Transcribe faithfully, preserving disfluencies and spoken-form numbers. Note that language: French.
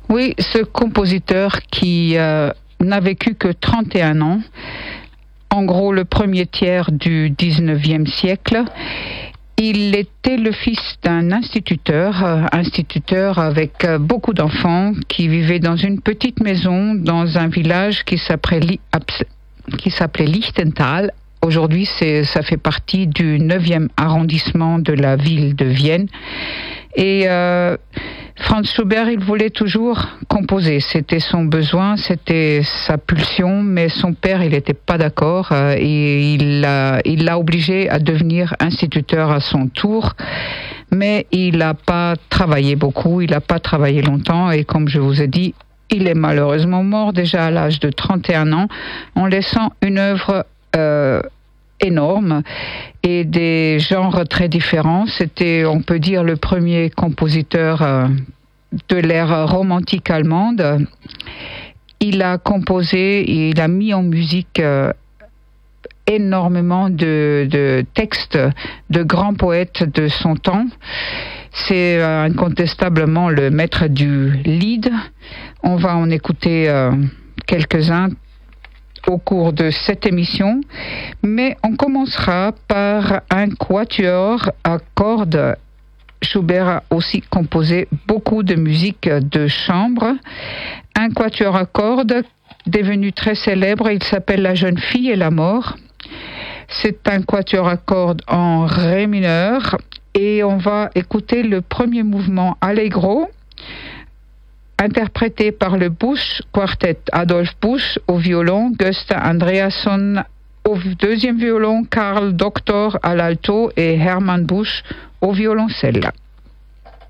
Oui, ce compositeur qui euh, n'a vécu que trente et un ans, en gros le premier tiers du dix-neuvième siècle. Il était le fils d'un instituteur, euh, instituteur avec euh, beaucoup d'enfants qui vivait dans une petite maison dans un village qui s'appelait, Li- qui s'appelait Lichtental. Aujourd'hui, c'est, ça fait partie du neuvième arrondissement de la ville de Vienne. Et euh, Franz Schubert, il voulait toujours composer. C'était son besoin, c'était sa pulsion, mais son père, il n'était pas d'accord euh, et il l'a, il l'a obligé à devenir instituteur à son tour. Mais il n'a pas travaillé beaucoup, il n'a pas travaillé longtemps et comme je vous ai dit, il est malheureusement mort déjà à l'âge de trente et un ans en laissant une œuvre euh, énorme et des genres très différents. C'était, on peut dire, le premier compositeur euh, de l'ère romantique allemande. Il a composé et il a mis en musique euh, énormément de, de textes de grands poètes de son temps. C'est euh, incontestablement le maître du Lied. On va en écouter euh, quelques-uns au cours de cette émission, mais on commencera par un quatuor à cordes. Schubert a aussi composé beaucoup de musique de chambre. Un quatuor à cordes devenu très célèbre, il s'appelle La jeune fille et la mort. C'est un quatuor à cordes en ré mineur et on va écouter le premier mouvement allegro interprété par le Busch Quartet, Adolf Busch au violon, Gösta Andreasson au deuxième violon, Karl Doktor à l'alto et Hermann Busch au violoncelle.